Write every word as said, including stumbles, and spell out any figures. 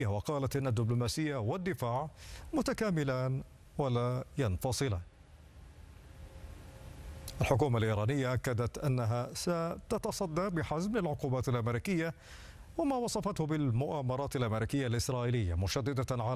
وقالت إن الدبلوماسية والدفاع متكاملان ولا ينفصلان. الحكومة الإيرانية أكدت أنها ستتصدى بحزم للعقوبات الأمريكية وما وصفته بالمؤامرات الأمريكية الإسرائيلية، مشددة على